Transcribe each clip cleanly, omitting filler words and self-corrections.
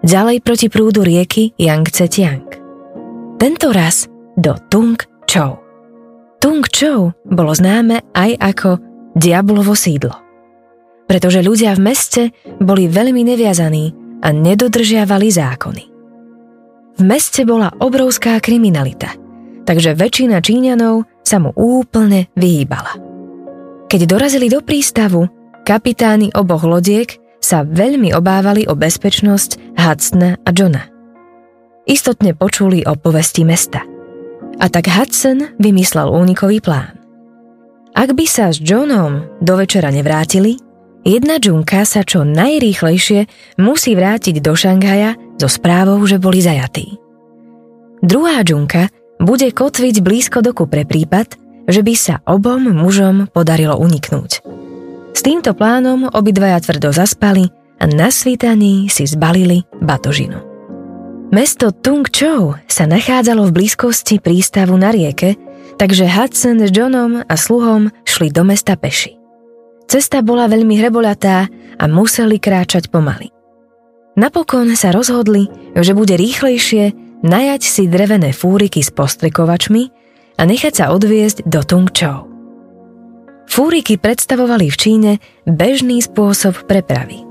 ďalej proti prúdu rieky Yangtze-Kiang. Tento raz do Tung Chou. Tung Chou bolo známe aj ako diablovo sídlo, pretože ľudia v meste boli veľmi neviazaní a nedodržiavali zákony. V meste bola obrovská kriminalita, takže väčšina Číňanov sa mu úplne vyhýbala. Keď dorazili do prístavu, kapitáni oboch lodiek sa veľmi obávali o bezpečnosť Hudsona a Johna. Istotne počuli o povesti mesta. A tak Hudson vymyslel únikový plán. Ak by sa s Johnom do večera nevrátili, jedna džunka sa čo najrýchlejšie musí vrátiť do Šanghaja so správou, že boli zajatí. Druhá džunka bude kotviť blízko doku pre prípad, že by sa obom mužom podarilo uniknúť. S týmto plánom obidvaja tvrdo zaspali a na svítaní si zbalili batožinu. Mesto Tung Chou sa nachádzalo v blízkosti prístavu na rieke, takže Hudson s Johnom a sluhom šli do mesta peši. Cesta bola veľmi hreboľatá a museli kráčať pomaly. Napokon sa rozhodli, že bude rýchlejšie najať si drevené fúriky s postrekovačmi a nechať sa odviezť do Tung Chou. Fúriky predstavovali v Číne bežný spôsob prepravy.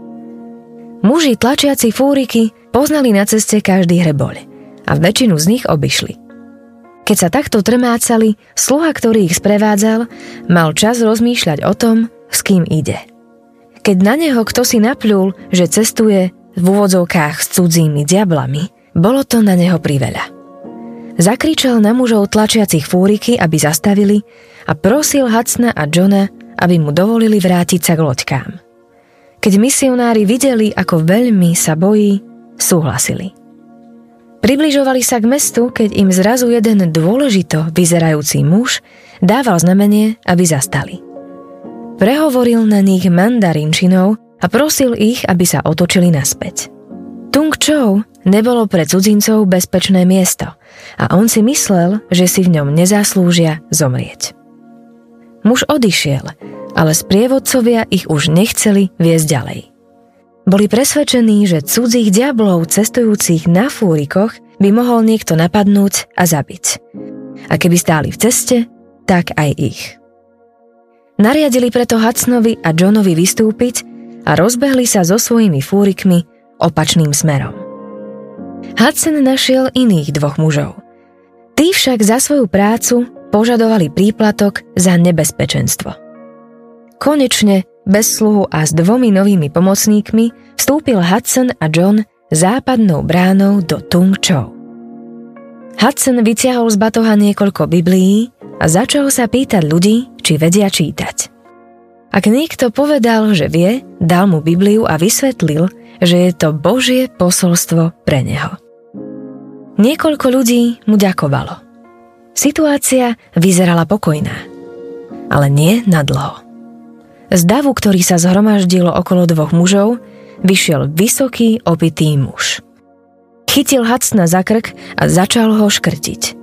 Muži tlačiaci fúriky poznali na ceste každý hreboľ a väčšinu z nich obišli. Keď sa takto trmácali, sluha, ktorý ich sprevádzal, mal čas rozmýšľať o tom, s kým ide. Keď na neho kto si napľul, že cestuje v úvodzovkách s cudzími diablami, bolo to na neho priveľa. Zakričal na mužov tlačiacich fúriky, aby zastavili a prosil Hudsona a Johna, aby mu dovolili vrátiť sa k loďkám. Keď misionári videli, ako veľmi sa bojí, súhlasili. Približovali sa k mestu, keď im zrazu jeden dôležito vyzerajúci muž dával znamenie, aby zastali. Prehovoril na nich mandarinčinou a prosil ich, aby sa otočili naspäť. Tung Chou nebolo pre cudzincov bezpečné miesto a on si myslel, že si v ňom nezaslúžia zomrieť. Muž odišiel, ale sprievodcovia ich už nechceli viesť ďalej. Boli presvedčení, že cudzích diablov cestujúcich na fúrikoch by mohol niekto napadnúť a zabiť. A keby stáli v ceste, tak aj ich. Nariadili preto Hudsonovi a Johnovi vystúpiť a rozbehli sa so svojimi fúrikmi opačným smerom. Hudson našiel iných dvoch mužov. Tí však za svoju prácu požadovali príplatok za nebezpečenstvo. Konečne, bez sluhu a s dvomi novými pomocníkmi, vstúpil Hudson a John západnou bránou do Tung Chou. Hudson vytiahol z batoha niekoľko biblií a začal sa pýtať ľudí, či vedia čítať. Ak niekto povedal, že vie, dal mu Bibliu a vysvetlil, že je to Božie posolstvo pre neho. Niekoľko ľudí mu ďakovalo. Situácia vyzerala pokojná, ale nie nadlho. Z davu, ktorý sa zhromaždil okolo dvoch mužov, vyšiel vysoký, opitý muž. Chytil Hudsona za krk a začal ho škrtiť.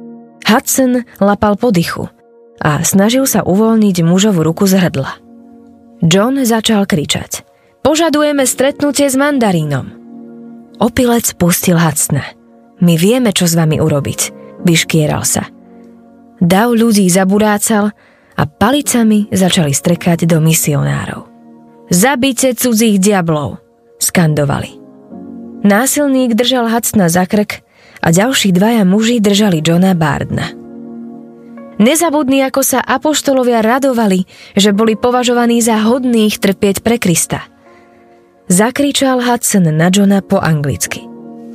Hudson lapal po dychu a snažil sa uvoľniť mužovu ruku z hrdla. John začal kričať: "Požadujeme stretnutie s mandarínom!" Opilec pustil Hudsona. "My vieme, čo s vami urobiť," vyškieral sa. Dav ľudí zaburácal a palicami začali strekať do misionárov. "Zabite cudzích diablov!" skandovali. Násilník držal Hudsona za krk a ďalší dvaja muži držali Johna Bardna. Nezabudni, ako sa apoštolovia radovali, že boli považovaní za hodných trpieť pre Krista. Zakričal Hudson na Johna po anglicky.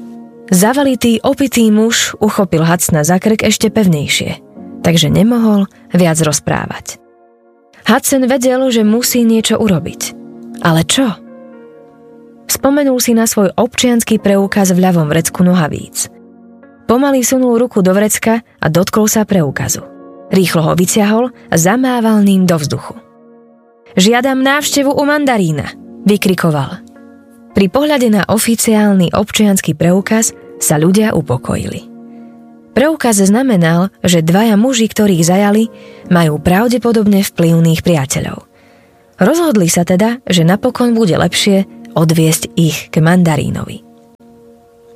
Zavalitý opitý muž uchopil Hudsona za krk ešte pevnejšie, takže nemohol viac rozprávať. Hudson vedel, že musí niečo urobiť. Ale čo? Spomenul si na svoj občiansky preukaz v ľavom vrecku nohavíc. Pomaly sunul ruku do vrecka a dotkol sa preukazu. Rýchlo ho vyťahol a zamával ním do vzduchu. "Žiadam návštevu u mandarína," vykrikoval. Pri pohľade na oficiálny občiansky preukaz sa ľudia upokojili. Preukaz znamenal, že dvaja muži, ktorých zajali, majú pravdepodobne vplyvných priateľov. Rozhodli sa teda, že napokon bude lepšie odviesť ich k mandarínovi.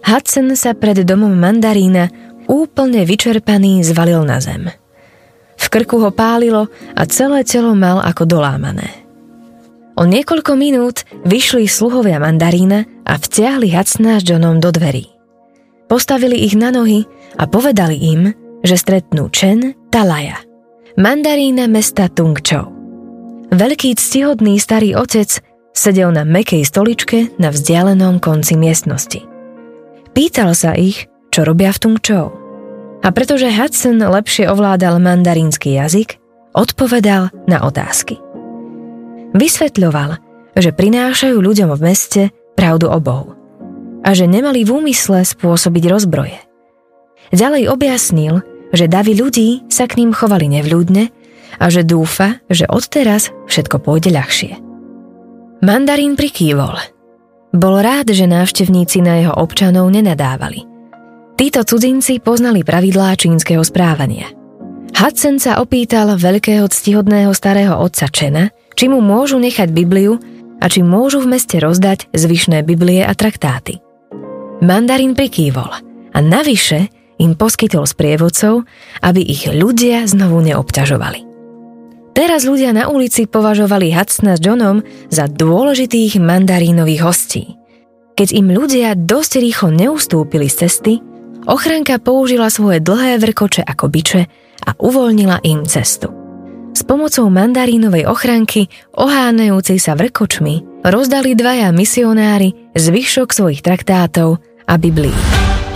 Hudson sa pred domom Mandarína úplne vyčerpaný zvalil na zem. V krku ho pálilo a celé telo mal ako dolámané. O niekoľko minút vyšli sluhovia Mandarína a vtiahli Hudsona s Johnom do dverí. Postavili ich na nohy a povedali im, že stretnú Chen Talaya, Mandarína mesta Tung Chou. Veľký ctihodný starý otec sedel na mäkkej stoličke na vzdialenom konci miestnosti. Pýtal sa ich, čo robia v Tung Chou. A pretože Hudson lepšie ovládal mandarínsky jazyk, odpovedal na otázky. Vysvetľoval, že prinášajú ľuďom v meste pravdu o Bohu a že nemali v úmysle spôsobiť rozbroje. Ďalej objasnil, že davy ľudí sa k ním chovali nevľúdne a že dúfa, že odteraz všetko pôjde ľahšie. Mandarín prikývol. Bol rád, že návštevníci na jeho občanov nenadávali. Títo cudzinci poznali pravidlá čínskeho správania. Hudson sa opýtal veľkého ctihodného starého otca Chena, či mu môžu nechať Bibliu a či môžu v meste rozdať zvyšné Biblie a traktáty. Mandarín prikývol a navyše im poskytol sprievodcov, aby ich ľudia znovu neobťažovali. Teraz ľudia na ulici považovali Hudsona s Johnom za dôležitých mandarínových hostí. Keď im ľudia dosť rýchlo neustúpili z cesty, ochranka použila svoje dlhé vrkoče ako biče a uvoľnila im cestu. S pomocou mandarínovej ochranky, ohánajúcej sa vrkočmi, rozdali dvaja misionári zvyšok svojich traktátov a Biblií.